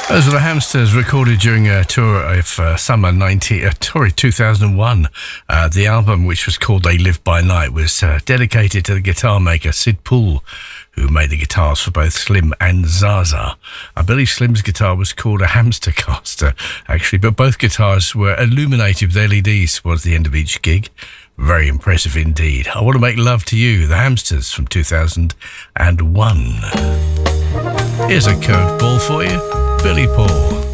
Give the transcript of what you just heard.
Those are the Hamsters, recorded during a tour of summer 2001. The album, which was called They Live By Night, was dedicated to the guitar maker Sid Poole, who made the guitars for both Slim and Zaza. I believe Slim's guitar was called a Hamster Caster, actually, but both guitars were illuminated with LEDs towards the end of each gig. Very impressive indeed. I Want to Make Love to You, the Hamsters from 2001. Here's a code ball for you, Billy Paul.